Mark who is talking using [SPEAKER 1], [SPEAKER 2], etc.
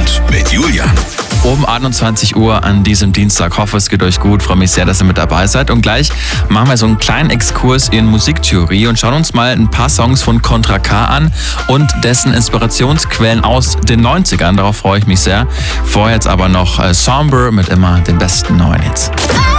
[SPEAKER 1] Abend mit Julian.
[SPEAKER 2] Um 21 Uhr an diesem Dienstag. Hoffe, es geht euch gut. Freue mich sehr, dass ihr mit dabei seid. Und gleich machen wir so einen kleinen Exkurs in Musiktheorie und schauen uns mal ein paar Songs von Contra K an und dessen Inspirationsquellen aus den 90ern. Darauf freue ich mich sehr. Vorher jetzt aber noch Somber mit immer den besten neuen Hits.